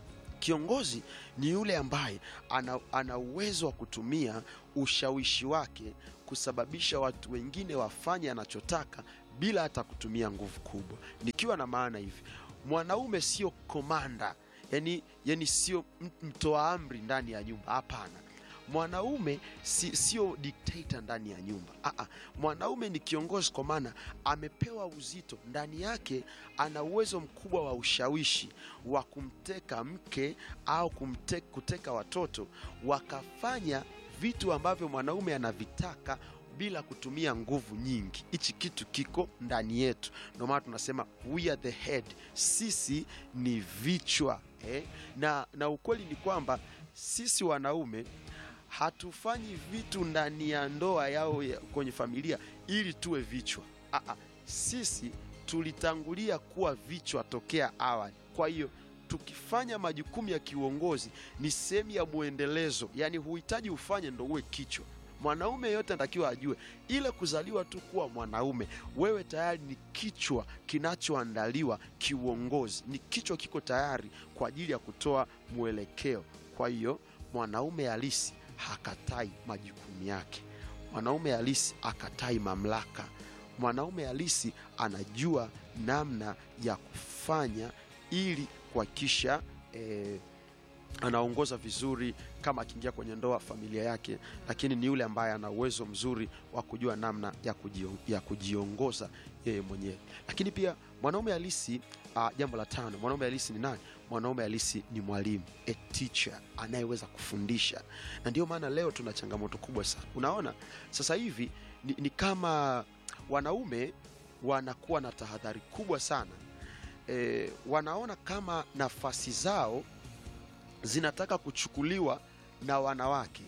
Kiongozi ni yule ambaye ana, ana uwezo wa kutumia ushawishi wake kusababisha watu wengine wafanye anachotaka bila hata kutumia nguvu kubwa. Nikiwa na maana hivi, mwanaume sio komanda, yani, yani sio mtoa amri ndani ya nyumba, hapana. Mwanaume si, sio dictator ndani ya nyumba. Aa, mwanaume ni kiongozi kwa maana amepewa uzito ndani yake, ana uwezo mkubwa wa ushawishi wa kumteka mke au kumteka, kuteka watoto wakafanya vitu ambavyo mwanaume anavitaka bila kutumia nguvu nyingi. Hichi kitu kiko ndani yetu. Ndio maana tunasema we are the head, sisi ni vichwa eh? na, na ukweli ni kwamba sisi wanaume hatufanyi vitu ndani ya ndoa yao ya kwenye familia ili tuwe vichwa. Aa, sisi tulitangulia kuwa vichwa tokea awali. Kwa hiyo tukifanya majukumu ya kiuongozi ni sehemu ya muendelezo, yani huhitaji ufanye ndo uwe kichwa. Mwanaume yote anatakiwa ajue ile kuzaliwa tu kuwa mwanaume, wewe tayari ni kichwa kinachoandaliwa kiuongozi, ni kichwa kiko tayari kwa ajili ya kutoa mwelekeo. Kwa hiyo mwanaume halisi hakatai majukumu yake. Mwanaume halisi hakatai mamlaka. Mwanaume halisi anajua namna ya kufanya ili kuhakikisha eh, anaongoza vizuri kama akiingia kwenye ndoa, familia yake, lakini ni yule ambaye ana uwezo mzuri wa kujua namna ya, kujio, ya kujiongoza yeye mwenyewe. Lakini pia mwanaume halisi, uh, jambo la tano, mwanaume halisi ni nani? Mwanaume halisi ni mwalimu, a teacher, anayeweza kufundisha. Na ndio maana leo tuna changamoto kubwa sana. Unaona sasa hivi ni, ni kama wanaume wanakuwa na tahadhari kubwa sana. E, wanaona kama nafasi zao zinataka kuchukuliwa na wanawake,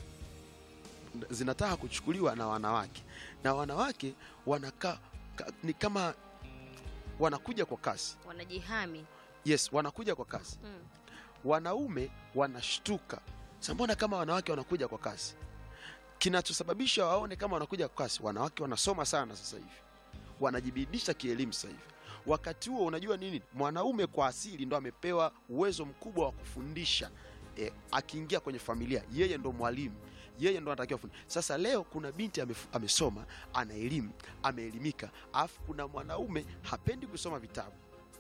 zinataka kuchukuliwa na wanawake, na wanawake wanakaa ni kama wanakuja kwa kasi, wanajihami. Yes, wanakuja kwa kasi. Hmm. Wanaume wanashtuka, sasa mbona kama wanawake wanakuja kwa kasi? Kinachosababisha waone kama wanakuja kwa kasi, wanawake wanasoma sana sasa hivi, wanajibidisha kielimu sasa hivi. Wakati huo unajua nini? Mwanaume kwa asili ndo amepewa uwezo mkubwa wa kufundisha. E, akiingia kwenye familia yeye ndo mwalimu, yeye ndo anatakiwa kufundisha. Sasa leo kuna binti amesoma, ana elimu, ameelimika, alafu kuna mwanaume hapendi kusoma vitabu,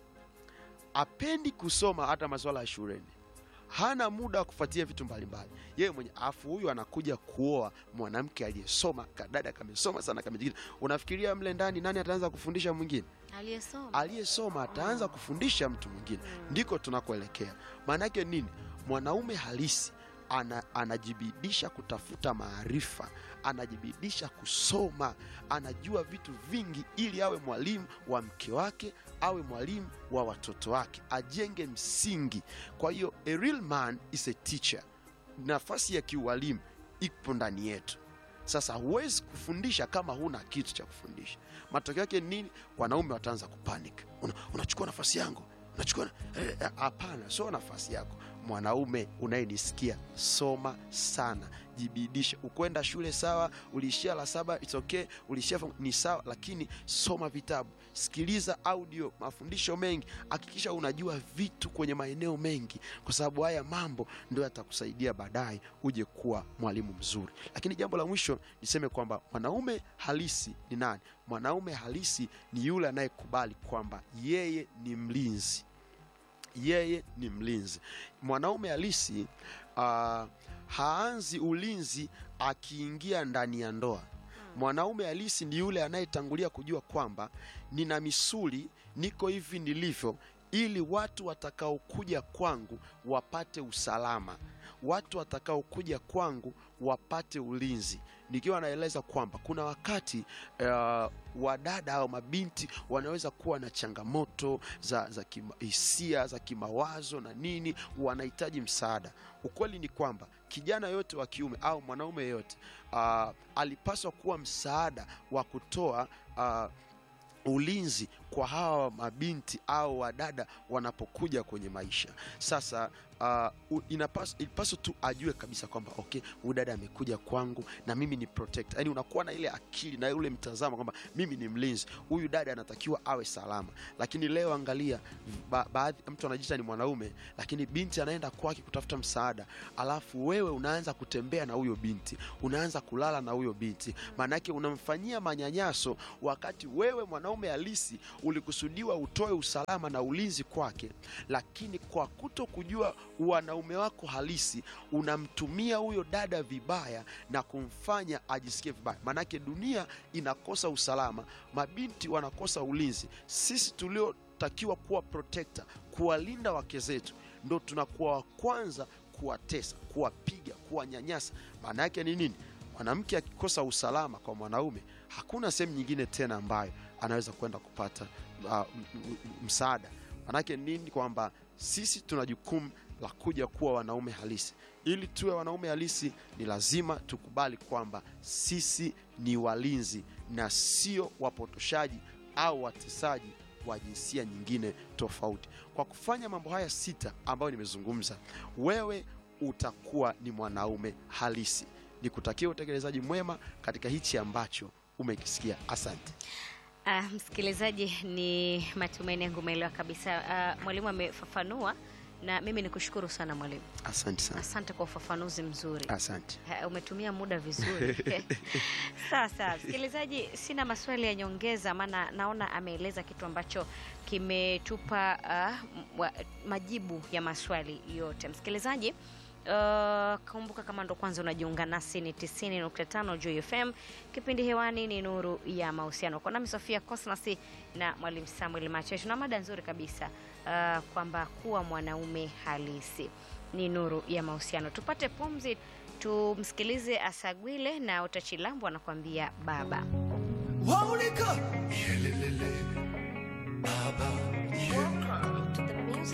hapendi kusoma hata masuala ya shuleni, hana muda wa kufuatia vitu mbalimbali yeye mwenye. Afu huyu anakuja kuoa mwanamke aliyesoma, kadada kamesoma sana, kamejikita. Unafikiria mle ndani nani ataanza kufundisha mwingine? Aliyesoma. Aliyesoma ataanza kufundisha mtu mwingine. Ndiko tunakoelekea. Maana yake nini? Mwanaume halisi ana, anajibidisha kutafuta maarifa, anajibidisha kusoma, anajua vitu vingi ili awe mwalimu wa mke wake, awe mwalimu wa watoto wake, ajenge msingi. Kwa hiyo a real man is a teacher. Nafasi ya kiualimu ipo ndani yetu. Sasa huwezi kufundisha kama huna kitu cha kufundisha. Matokeo yake nini? Wanaume wataanza kupanic. Una, unachukua nafasi yangu, unachukua hapana, eh, sio nafasi yako. Mwanaume unayenisikia, soma sana, jibidisha. Ukwenda shule sawa, uliishia la saba, it's okay, uliishia ni sawa, lakini soma vitabu, sikiliza audio, mafundisho mengi, hakikisha unajua vitu kwenye maeneo mengi, kwa sababu haya mambo ndio yatakusaidia baadaye uje kuwa mwalimu mzuri. Lakini jambo la mwisho niseme kwamba mwanaume halisi ni nani? Mwanaume halisi ni yule anayekubali kwamba yeye ni mlinzi. Yeye ni mlinzi. Mwanaume halisi uh, haanzi ulinzi akiingia ndani ya ndoa. Mwanaume halisi ni yule anayetangulia kujua kwamba nina misuli, niko hivi nilivyo, ili watu watakaokuja kwangu wapate usalama, watu watakaokuja kwangu wapate ulinzi. Nikiwa naeleza kwamba kuna wakati uh, wadada au mabinti wanaweza kuwa na changamoto za za hisia, za kimawazo na nini, wanahitaji msaada. Ukweli ni kwamba kijana yote wa kiume au mwanaume yote uh, alipaswa kuwa msaada wa kutoa uh, ulinzi kwa hawa mabinti au wadada wanapokuja kwenye maisha. Sasa uh, inapaswa inapaswa tu ajue kabisa kwamba okay, huyu dada amekuja kwangu na mimi ni protect. Yaani unakuwa na ile akili na ule mtazamo kwamba mimi ni mlinzi, huyu dada anatakiwa awe salama. Lakini leo angalia, ba baadhi mtu anajiita ni mwanaume, lakini binti anaenda kwake kutafuta msaada, alafu wewe unaanza kutembea na huyo binti, unaanza kulala na huyo binti. Maana yake unamfanyia manyanyaso, wakati wewe mwanaume halisi ulikusudiwa utoe usalama na ulinzi kwake, lakini kwa kuto kujua wanaume wako halisi unamtumia huyo dada vibaya na kumfanya ajisikie vibaya. Manake dunia inakosa usalama, mabinti wanakosa ulinzi. Sisi tuliotakiwa kuwa protector, kuwalinda wake zetu, ndo tunakuwa wa kwanza kuwatesa, kuwapiga, kuwanyanyasa. Maana yake ni nini? Mwanamke akikosa usalama kwa mwanaume, hakuna sehemu nyingine tena ambayo anaweza kwenda kupata uh, msaada. Manake nini? Kwamba sisi tuna jukumu la kuja kuwa wanaume halisi. Ili tuwe wanaume halisi, ni lazima tukubali kwamba sisi ni walinzi na sio wapotoshaji au watesaji wa jinsia nyingine tofauti. Kwa kufanya mambo haya sita ambayo nimezungumza, wewe utakuwa ni mwanaume halisi. Nikutakia utekelezaji mwema katika hichi ambacho umekisikia. Asante. Uh, msikilizaji, ni matumaini yangu umeelewa kabisa. Uh, mwalimu amefafanua na mimi nikushukuru sana mwalimu. Asante sana. Asante kwa ufafanuzi mzuri. Asante. Uh, umetumia muda vizuri. Sasa msikilizaji, sina maswali ya nyongeza, maana naona ameeleza kitu ambacho kimetupa uh, majibu ya maswali yote. Msikilizaji, Uh, kumbuka kama ndo kwanza unajiunga nasi, ni tisini nukta tano Joy F M. Kipindi hewani ni Nuru ya Mahusiano. Kwa nami Sofia Cosmas na Mwalimu Samuel Machecho, na mada nzuri kabisa uh, kwamba kuwa mwanaume halisi ni nuru ya mahusiano. Tupate pumzi, tumsikilize Asagwile na Utachilambu anakuambia baba. Waulika. Baba.